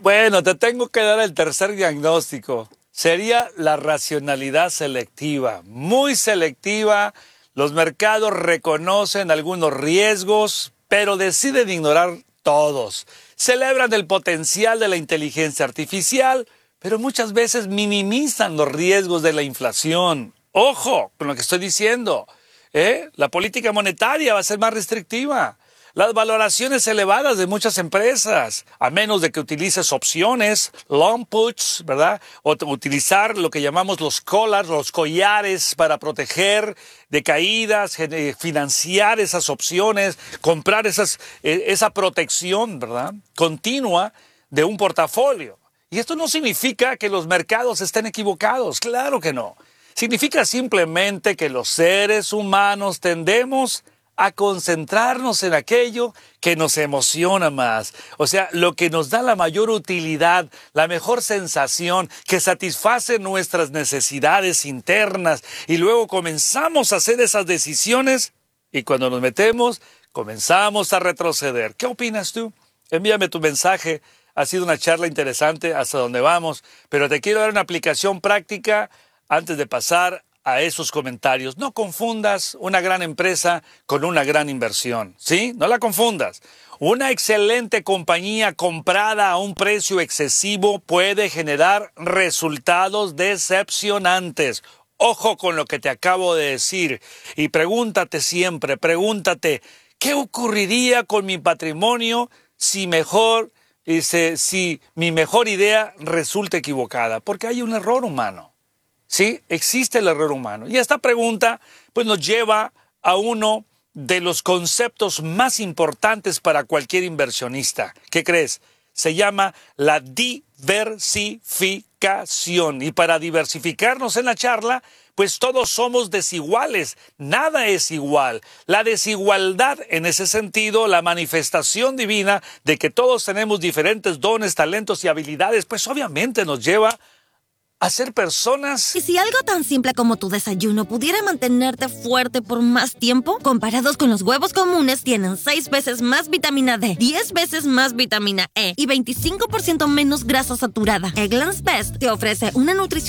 Bueno, te tengo que dar el tercer diagnóstico. Sería la racionalidad selectiva, muy selectiva. Los mercados reconocen algunos riesgos, pero deciden ignorar todos. Celebran el potencial de la inteligencia artificial, pero muchas veces minimizan los riesgos de la inflación. Ojo con lo que estoy diciendo. La política monetaria va a ser más restrictiva. Las valoraciones elevadas de muchas empresas, a menos de que utilices opciones, long puts, ¿verdad? O utilizar lo que llamamos los collars, los collares para proteger de caídas, financiar esas opciones, comprar esa protección, ¿verdad? Continua de un portafolio. Y esto no significa que los mercados estén equivocados, claro que no. Significa simplemente que los seres humanos tendemos a concentrarnos en aquello que nos emociona más. O sea, lo que nos da la mayor utilidad, la mejor sensación, que satisface nuestras necesidades internas. Y luego comenzamos a hacer esas decisiones y cuando nos metemos, comenzamos a retroceder. ¿Qué opinas tú? Envíame tu mensaje. Ha sido una charla interesante hasta donde vamos, pero te quiero dar una aplicación práctica antes de pasar a esos comentarios. No confundas una gran empresa con una gran inversión, ¿sí? No la confundas. Una excelente compañía comprada a un precio excesivo puede generar resultados decepcionantes. Ojo con lo que te acabo de decir y pregúntate siempre, ¿qué ocurriría con mi patrimonio si mi mejor idea resulta equivocada? Porque hay un error humano. Sí, existe el error humano. Y esta pregunta pues nos lleva a uno de los conceptos más importantes para cualquier inversionista. ¿Qué crees? Se llama la diversificación. Y para diversificarnos en la charla, pues todos somos desiguales. Nada es igual. La desigualdad, en ese sentido, la manifestación divina de que todos tenemos diferentes dones, talentos y habilidades, pues obviamente nos lleva a ser personas. ¿Y si algo tan simple como tu desayuno pudiera mantenerte fuerte por más tiempo? Comparados con los huevos comunes, tienen 6 veces más vitamina D, 10 veces más vitamina E y 25% menos grasa saturada. Eggland's Best te ofrece una nutrición